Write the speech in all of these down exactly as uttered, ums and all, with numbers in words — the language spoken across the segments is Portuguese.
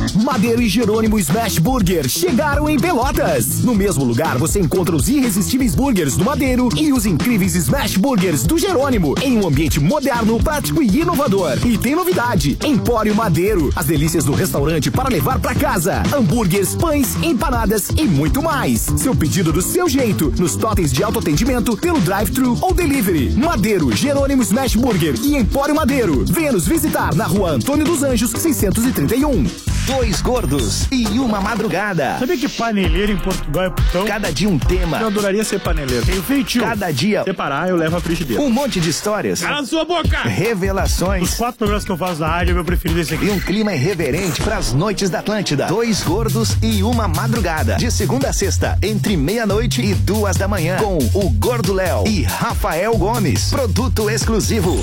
Madeiro e Jerônimo Smash Burger chegaram em Pelotas. No mesmo lugar você encontra os irresistíveis burgers do Madeiro e os incríveis Smash Burgers do Jerônimo em um ambiente moderno, prático e inovador. E tem novidade: Empório Madeiro, as delícias do restaurante para levar para casa. Hambúrgueres, pães, empanadas e muito mais. Seu pedido do seu jeito, nos totens de autoatendimento, pelo drive-thru ou delivery. Madeiro, Jerônimo Smash Burger e Empório Madeiro. Venha nos visitar na rua Antônio dos Anjos, seiscentos e trinta e um. Dois gordos e uma madrugada. Sabia que paneleiro em Portugal é putão? Cada dia um tema. Eu adoraria ser paneleiro. Tenho feitio. Cada dia separar, eu levo a frigideira. Um monte de histórias. Cala a sua boca! Revelações. Os quatro programas que eu faço na rádio, é meu preferido esse aqui. E um clima irreverente pras noites da Atlântida. Dois gordos e uma madrugada. De segunda a sexta, entre meia-noite e duas da manhã. Com o Gordo Léo e Rafael Gomes. Produto exclusivo.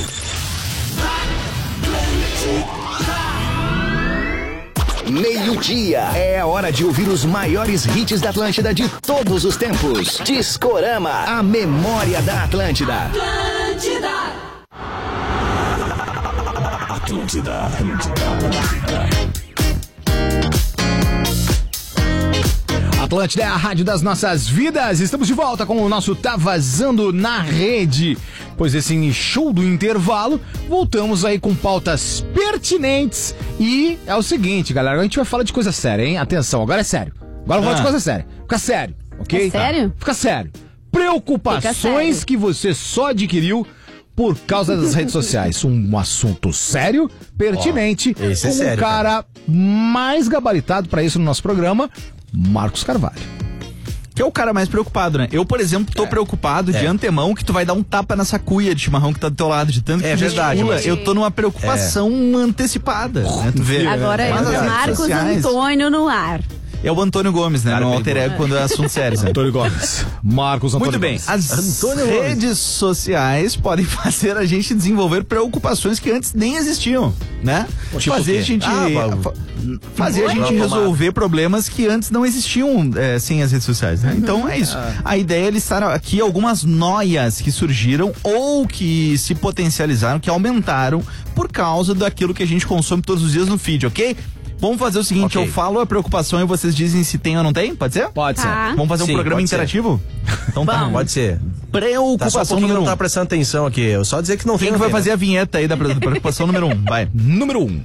Meio-dia. É a hora de ouvir os maiores hits da Atlântida de todos os tempos. Discorama, a memória da Atlântida. Atlântida. Atlântida. Atlântida. Atlântida é a rádio das nossas vidas. Estamos de volta com o nosso Tá Vazando na Rede. Pois esse show do intervalo, voltamos aí com pautas pertinentes. E é o seguinte, galera, a gente vai falar de coisa séria, hein? Atenção, agora é sério. Agora eu vou falar ah. de coisa séria. Fica sério, ok? É sério? Fica sério. Preocupações sério. Que você só adquiriu por causa das redes sociais. Um assunto sério, pertinente, oh, esse é com sério, o cara, cara mais gabaritado pra isso no nosso programa, Marcos Carvalho. Que é o cara mais preocupado, né? Eu, por exemplo, tô é. preocupado é. de antemão que tu vai dar um tapa nessa cuia de chimarrão que tá do teu lado, de tanto que é tu verdade, gesticula. mas... Eu tô numa preocupação é. antecipada, né? Tu vê? Agora é o Marcos sociais... Antônio no ar. É o Antônio Gomes, né? No alter ego quando é assunto sério. Né? Antônio Gomes. Marcos Antônio Muito bem. Gomes. As Antônio redes Gomes. sociais podem fazer a gente desenvolver preocupações que antes nem existiam, né? Tipo fazer a gente, ah, fazer a gente resolver problemas que antes não existiam é, sem as redes sociais, né? Então é isso. A ideia é listar aqui algumas noias que surgiram ou que se potencializaram, que aumentaram por causa daquilo que a gente consome todos os dias no feed, ok? Vamos fazer o seguinte, okay. eu falo a preocupação e vocês dizem se tem ou não tem? Pode ser? Pode ser. Ah. Vamos fazer um Sim, programa interativo? Então tá, pode ser. Preocupação tá, só um número não um. tá prestando atenção aqui, eu só dizer que não Quem tem. que vai ver, fazer né? a vinheta aí da preocupação número um? Vai. Número um.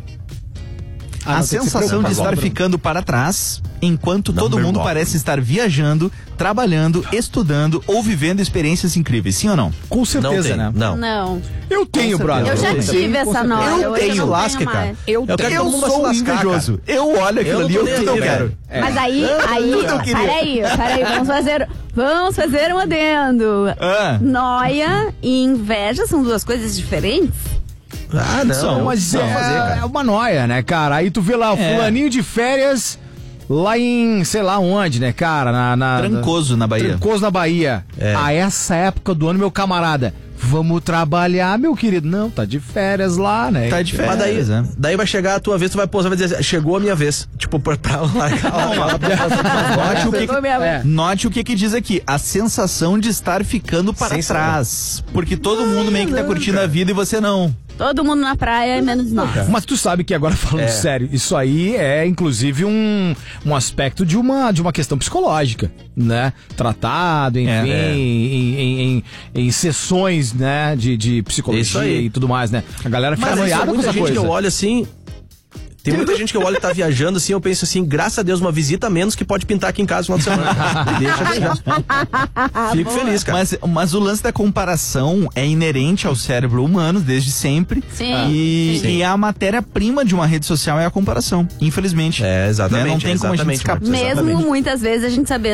Ah, a sensação de estar ficando para trás, enquanto todo mundo parece estar viajando, trabalhando, estudando ou vivendo experiências incríveis, sim ou não? Com certeza, não né? Não. Não. Eu tenho, brother. Eu já eu tive essa noia. Eu tenho, lasca, cara. Eu, eu, tenho. eu sou um invejoso. Cara. Eu olho aquilo eu ali, eu não, não quero. É. Mas aí, aí, peraí, peraí, vamos fazer, vamos fazer um adendo. Ah. Noia e inveja são duas coisas diferentes? Ah, não. São, mas não, é, fazer, é uma noia, né, cara? Aí tu vê lá o é. fulaninho de férias lá em, sei lá onde, né, cara? Na, na, Trancoso, na Bahia. Trancoso, na Bahia. É. A essa época do ano, meu camarada, vamos trabalhar, meu querido. Não, tá de férias lá, né? Tá de férias. Mas daí, é. daí vai chegar a tua vez, tu vai posar, vai dizer, chegou a minha vez. Tipo, pra, pra largar lá. Note o que, que, é. note o que que diz aqui. A sensação de estar ficando para Sem trás. Saber. Porque todo mundo meio que tá curtindo a vida e você não. Todo mundo na praia, menos nós. Mas tu sabe que agora, falando é. sério, isso aí é inclusive um, um aspecto de uma, de uma questão psicológica, né? Tratado, enfim, é, é. Em, em, em, em sessões, né? De, de psicologia e tudo mais, né? A galera fica noiada com essa gente coisa. Que eu olho assim... Tem muita gente que eu olho e tá viajando assim, eu penso assim, graças a Deus, uma visita a menos que pode pintar aqui em casa no final de semana. Deixa viajar. Fico Boa. feliz, cara. Mas, mas o lance da comparação é inerente ao cérebro humano desde sempre. Sim. E, Sim. e a matéria-prima de uma rede social é a comparação, infelizmente. É, exatamente. Né? Não tem é como a gente escapar. Mesmo muitas vezes a gente saber